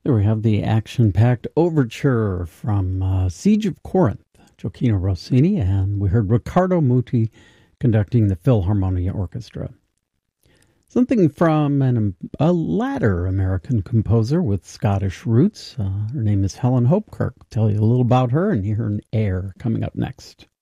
There we have the action-packed overture from Siege of Corinth, Gioachino Rossini, and we heard Riccardo Muti conducting the Philharmonia Orchestra. Something from a latter American composer with Scottish roots. Her name is Helen Hopkirk. I'll tell you a little about her and hear an air coming up next.